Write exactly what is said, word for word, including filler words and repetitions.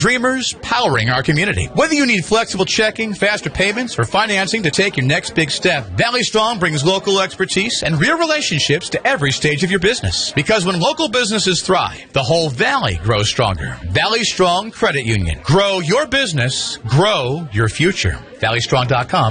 Dreamers powering our community. Whether you need flexible checking, faster payments, or financing to take your next big step, Valley Strong brings local expertise and real relationships to every stage of your business. Because when local businesses thrive, the whole valley grows stronger. Valley Strong Credit Union. Grow your business. Grow your future. valley strong dot com.